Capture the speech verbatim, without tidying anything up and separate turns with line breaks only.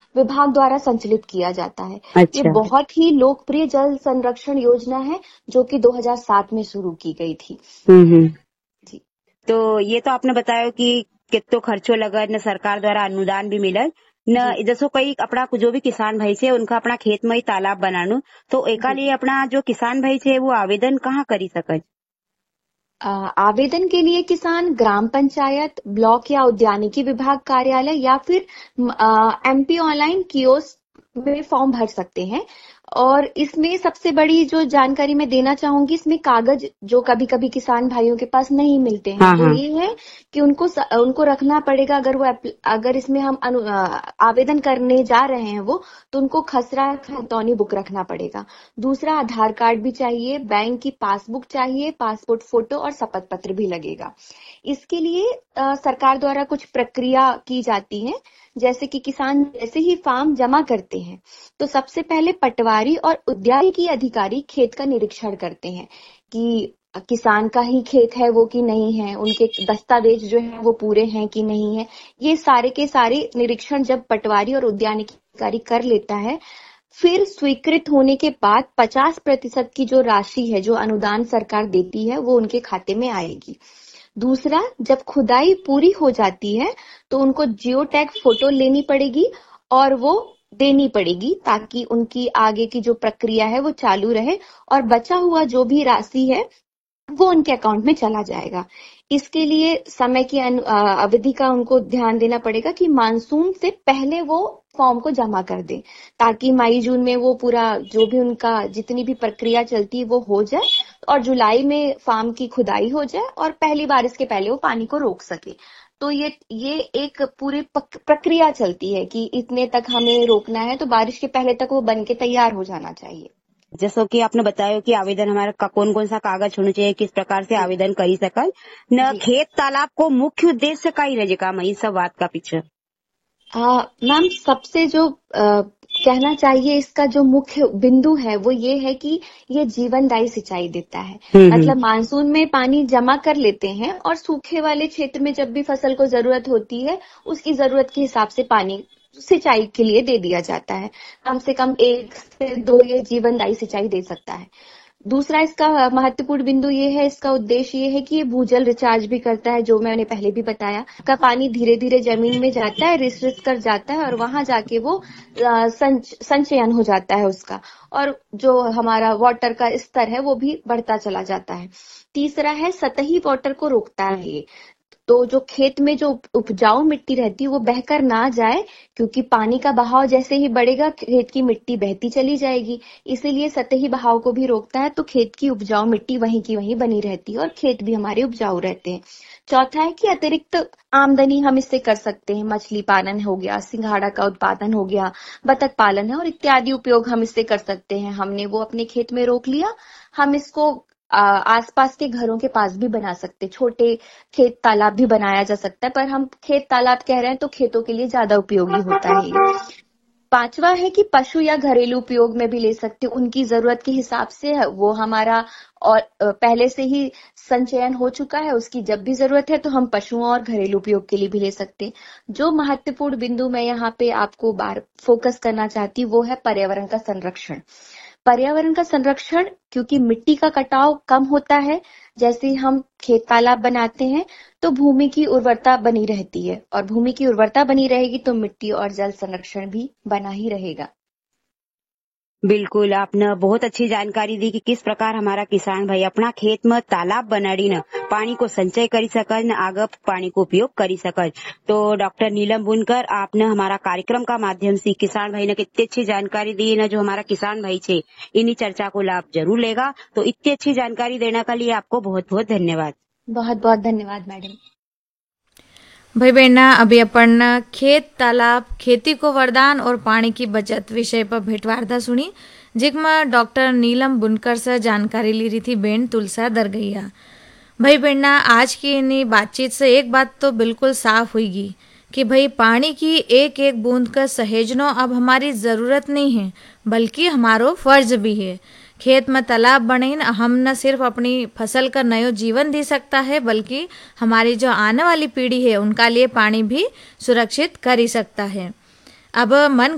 विभाग द्वारा संचालित किया जाता है।
अच्छा।
ये बहुत ही लोकप्रिय जल संरक्षण योजना है जो कि दो हज़ार सात में शुरू की गई थी।
हम्म
जी।
तो ये तो आपने बताया कि कितो खर्चो लगत न सरकार द्वारा अनुदान भी मिलत न, जसो कई अपना जो भी किसान भाई छे उनका अपना खेत में ही तालाब बनानो, तो एका लिए अपना जो किसान भाई छे वो आवेदन कहाँ करी सकत?
आवेदन के लिए किसान ग्राम पंचायत, ब्लॉक या उद्यानिकी विभाग कार्यालय या फिर एमपी ऑनलाइन कियोस्क में फॉर्म भर सकते हैं। और इसमें सबसे बड़ी जो जानकारी मैं देना चाहूंगी, इसमें कागज जो कभी कभी किसान भाइयों के पास नहीं मिलते हैं,
हाँ,
वो
हाँ।
ये है कि उनको उनको रखना पड़ेगा। अगर वो अगर इसमें हम अनु, आवेदन करने जा रहे हैं वो तो उनको खसरा खतौनी बुक रखना पड़ेगा। दूसरा, आधार कार्ड भी चाहिए, बैंक की पासबुक चाहिए, पासपोर्ट फोटो और शपथ पत्र भी लगेगा। इसके लिए आ, सरकार द्वारा कुछ प्रक्रिया की जाती है, जैसे कि किसान जैसे ही फॉर्म जमा करते हैं तो सबसे पहले पटवारी और उद्यानिकी अधिकारी खेत का निरीक्षण करते हैं कि किसान का ही खेत है वो कि नहीं है, उनके दस्तावेज जो है वो पूरे हैं कि नहीं है। ये सारे के सारे निरीक्षण जब पटवारी और उद्यानिकी अधिकारी कर लेता है, फिर स्वीकृत होने के बाद पचास प्रतिशत की जो राशि है, जो अनुदान सरकार देती है, वो उनके खाते में आएगी। दूसरा, जब खुदाई पूरी हो जाती है तो उनको जियो टैग फोटो लेनी पड़ेगी और वो देनी पड़ेगी, ताकि उनकी आगे की जो प्रक्रिया है वो चालू रहे और बचा हुआ जो भी राशि है वो उनके अकाउंट में चला जाएगा। इसके लिए समय की अवधि का उनको ध्यान देना पड़ेगा कि मानसून से पहले वो फॉर्म को जमा कर दे, ताकि मई जून में वो पूरा जो भी उनका जितनी भी प्रक्रिया चलती है वो हो जाए और जुलाई में फार्म की खुदाई हो जाए और पहली बारिश के पहले वो पानी को रोक सके। तो ये ये एक पूरी प्रक्रिया चलती है कि इतने तक हमें रोकना है, तो बारिश के पहले तक वो बन के तैयार हो जाना चाहिए।
जैसो कि आपने बताया कि आवेदन हमारा का कौन कौन सा कागज होना चाहिए, किस प्रकार से आवेदन करी सकल न, खेत तालाब को मुख्य उद्देश्य का ही रहे का मैं सब बात का पीछे
मैम सबसे जो आ, कहना चाहिए, इसका जो मुख्य बिंदु है वो ये है कि ये जीवनदायी सिंचाई देता है। मतलब मानसून में पानी जमा कर लेते हैं और सूखे वाले क्षेत्र में जब भी फसल को जरूरत होती है उसकी जरूरत के हिसाब से पानी सिंचाई के लिए दे दिया जाता है। कम से कम एक से दो ये जीवनदायी सिंचाई दे सकता है। दूसरा, इसका महत्वपूर्ण बिंदु ये है, इसका उद्देश्य ये है कि ये भूजल रिचार्ज भी करता है, जो मैंने पहले भी बताया। का पानी धीरे धीरे जमीन में जाता है, रिस रिस कर जाता है और वहां जाके वो संच, संचयन हो जाता है उसका, और जो हमारा वाटर का स्तर है वो भी बढ़ता चला जाता है। तीसरा है, सतही वाटर को रोकता है ये, तो जो खेत में जो उपजाऊ मिट्टी रहती है वो बहकर ना जाए, क्योंकि पानी का बहाव जैसे ही बढ़ेगा खेत की मिट्टी बहती चली जाएगी, इसीलिए सतही बहाव को भी रोकता है। तो खेत की उपजाऊ मिट्टी वहीं की वहीं बनी रहती है और खेत भी हमारे उपजाऊ रहते हैं। चौथा है कि अतिरिक्त आमदनी हम इससे कर सकते हैं। मछली पालन हो गया, सिंघाड़ा का उत्पादन हो गया, बतख पालन है और इत्यादि उपयोग हम इससे कर सकते हैं। हमने वो अपने खेत में रोक लिया, हम इसको आसपास के घरों के पास भी बना सकते, छोटे खेत तालाब भी बनाया जा सकता है, पर हम खेत तालाब कह रहे हैं तो खेतों के लिए ज्यादा उपयोगी होता है ये। पांचवा है कि पशु या घरेलू उपयोग में भी ले सकते, उनकी जरूरत के हिसाब से वो हमारा और पहले से ही संचयन हो चुका है, उसकी जब भी जरूरत है तो हम पशुओं और घरेलू उपयोग के लिए भी ले सकते। जो महत्वपूर्ण बिंदु मैं यहाँ पे आपको बार फोकस करना चाहती हूँ वो है पर्यावरण का संरक्षण। पर्यावरण का संरक्षण, क्योंकि मिट्टी का कटाव कम होता है, जैसे ही हम खेत तालाब बनाते हैं तो भूमि की उर्वरता बनी रहती है, और भूमि की उर्वरता बनी रहेगी तो मिट्टी और जल संरक्षण भी बना ही रहेगा।
बिल्कुल, आपने बहुत अच्छी जानकारी दी कि किस प्रकार हमारा किसान भाई अपना खेत में तालाब बनाड़ी न पानी को संचय करी सकत न आगे पानी को उपयोग करी सकत। तो डॉक्टर नीलम बुनकर, आपने हमारा कार्यक्रम का माध्यम से किसान भाई ने कितनी अच्छी जानकारी दी न, जो हमारा किसान भाई छे इन्हीं चर्चा को लाभ जरूर लेगा। तो इतनी अच्छी जानकारी देने के लिए आपको बहुत बहुत धन्यवाद।
बहुत बहुत धन्यवाद मैडम।
भाई बहना, अभी अपन खेत तालाब खेती को वरदान और पानी की बचत विषय पर भेंटवार्ता सुनी, जिसमें डॉक्टर नीलम बुनकर से जानकारी ली रही थी बेन तुलसा दरगैया। भाई बहना, आज की इन बातचीत से एक बात तो बिल्कुल साफ हुईगी कि भाई पानी की एक एक बूंद का सहेजनो अब हमारी ज़रूरत नहीं है, बल्कि हमारो फर्ज भी है। खेत में तालाब बने हम न सिर्फ अपनी फसल का नयो जीवन दे सकता है, बल्कि हमारी जो आने वाली पीढ़ी है उनका लिए पानी भी सुरक्षित कर ही सकता है। अब मन